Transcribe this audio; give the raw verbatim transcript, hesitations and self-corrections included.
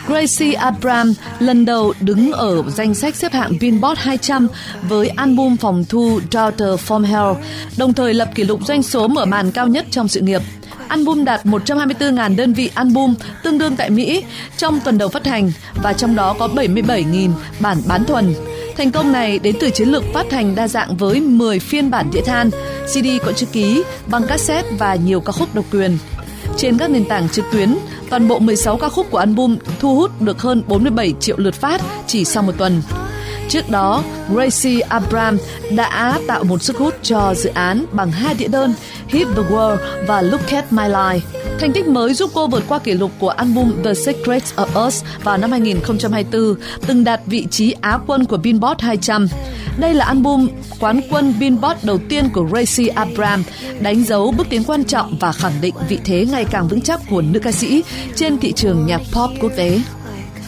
Gracie Abrams lần đầu đứng ở danh sách xếp hạng Billboard hai trăm với album phòng thu Daughter from Hell, đồng thời lập kỷ lục doanh số mở màn cao nhất trong sự nghiệp. Album đạt một trăm hai mươi tư nghìn đơn vị album tương đương tại Mỹ trong tuần đầu phát hành, và trong đó có bảy mươi bảy nghìn bản bán thuần. Thành công này đến từ chiến lược phát hành đa dạng với mười phiên bản đĩa than, xê đê có chữ ký, băng cassette và nhiều ca khúc độc quyền. Trên các nền tảng trực tuyến, toàn bộ mười sáu ca khúc của album thu hút được hơn bốn mươi bảy triệu lượt phát chỉ sau một tuần. Trước đó, Gracie Abrams đã tạo một sức hút cho dự án bằng hai đĩa đơn Hit the World và Look at My Life. Thành tích mới giúp cô vượt qua kỷ lục của album The Secrets of Us vào năm hai không hai tư, từng đạt vị trí Á quân của Billboard hai trăm. Đây là album quán quân Billboard đầu tiên của Gracie Abrams, đánh dấu bước tiến quan trọng và khẳng định vị thế ngày càng vững chắc của nữ ca sĩ trên thị trường nhạc pop quốc tế.